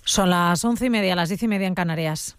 Son las 11:30, las 10:30 en Canarias.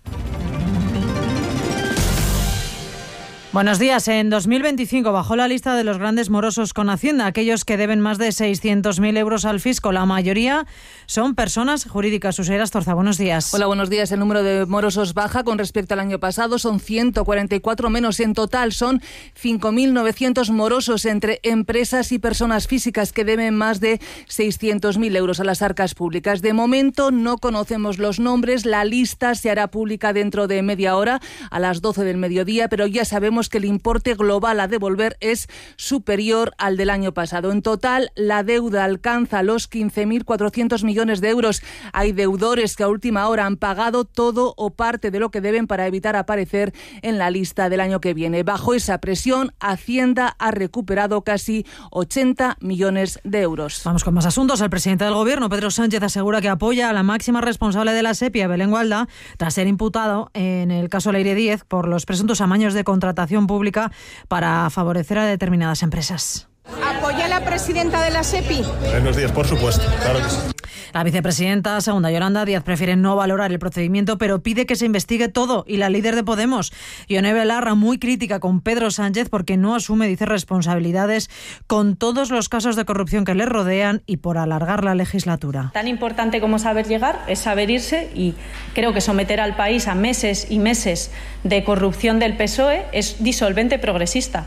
Buenos días. En 2025 bajó la lista de los grandes morosos con Hacienda, aquellos que deben más de 600.000 euros al fisco. La mayoría son personas jurídicas. Usair Astorza, buenos días. Hola, buenos días. El número de morosos baja con respecto al año pasado. Son 144 menos. En total son 5.900 morosos entre empresas y personas físicas que deben más de 600.000 euros a las arcas públicas. De momento no conocemos los nombres. La lista se hará pública dentro de media hora, a las 12 del mediodía, pero ya sabemos que el importe global a devolver es superior al del año pasado. En total, la deuda alcanza los 15.400 millones de euros. Hay deudores que a última hora han pagado todo o parte de lo que deben para evitar aparecer en la lista del año que viene. Bajo esa presión, Hacienda ha recuperado casi 80 millones de euros. Vamos con más asuntos. El presidente del Gobierno, Pedro Sánchez, asegura que apoya a la máxima responsable de la SEPI, Belén Gualda, tras ser imputado en el caso Leire Díez por los presuntos amaños de contratación pública para favorecer a determinadas empresas. ¿Apoya a la presidenta de la SEPI? Buenos días, por supuesto, claro que sí. La vicepresidenta segunda, Yolanda Díaz, prefiere no valorar el procedimiento, pero pide que se investigue todo. Y la líder de Podemos, Ione Belarra, muy crítica con Pedro Sánchez porque no asume, dice, responsabilidades con todos los casos de corrupción que le rodean y por alargar la legislatura. Tan importante como saber llegar es saber irse, y creo que someter al país a meses y meses de corrupción del PSOE es disolvente progresista.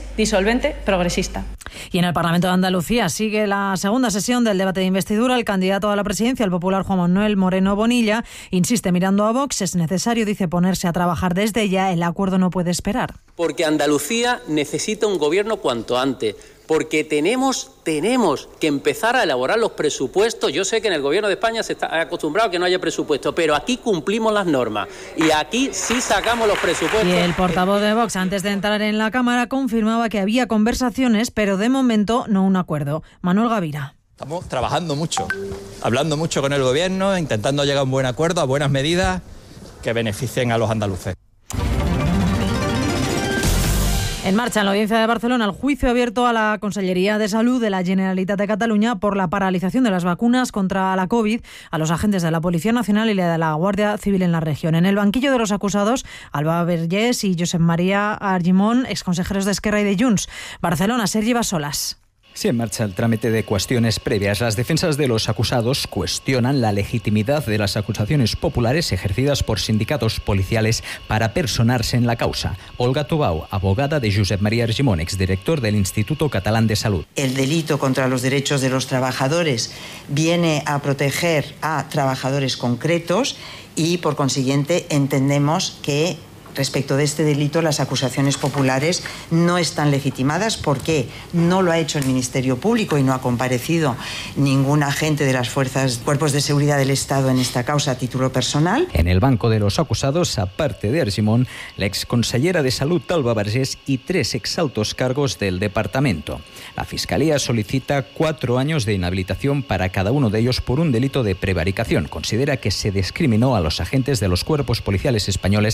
Y en el Parlamento de Andalucía sigue la segunda sesión del debate de investidura. El candidato a la presidencia, el popular Juan Manuel Moreno Bonilla, insiste mirando a Vox. Es necesario, dice, ponerse a trabajar desde ya. El acuerdo no puede esperar. Porque Andalucía necesita un gobierno cuanto antes. Porque tenemos que empezar a elaborar los presupuestos. Yo sé que en el Gobierno de España se está acostumbrado a que no haya presupuesto, pero aquí cumplimos las normas y aquí sí sacamos los presupuestos. Y el portavoz de Vox, antes de entrar en la Cámara, confirmaba que había conversaciones, pero de momento no un acuerdo. Manuel Gavira. Estamos trabajando mucho, hablando mucho con el Gobierno, intentando llegar a un buen acuerdo, a buenas medidas que beneficien a los andaluces. En marcha en la Audiencia de Barcelona el juicio abierto a la Consellería de Salud de la Generalitat de Cataluña por la paralización de las vacunas contra la COVID a los agentes de la Policía Nacional y de la Guardia Civil en la región. En el banquillo de los acusados, Alba Vergés y Josep María Argimon, exconsejeros de Esquerra y de Junts. Barcelona, Sergi Bassolas. Sí, en marcha el trámite de cuestiones previas. Las defensas de los acusados cuestionan la legitimidad de las acusaciones populares ejercidas por sindicatos policiales para personarse en la causa. Olga Tobau, abogada de Josep María Argimon, exdirector del Instituto Catalán de Salud. El delito contra los derechos de los trabajadores viene a proteger a trabajadores concretos y, por consiguiente, entendemos que respecto de este delito, las acusaciones populares no están legitimadas porque no lo ha hecho el Ministerio Público y no ha comparecido ningún agente de las cuerpos de seguridad del Estado en esta causa a título personal. En el banco de los acusados, aparte de Argimon, la exconsellera de Salud, Alba Vergés, y 3 exaltos cargos del departamento. La Fiscalía solicita 4 años de inhabilitación para cada uno de ellos por un delito de prevaricación. Considera que se discriminó a los agentes de los cuerpos policiales españoles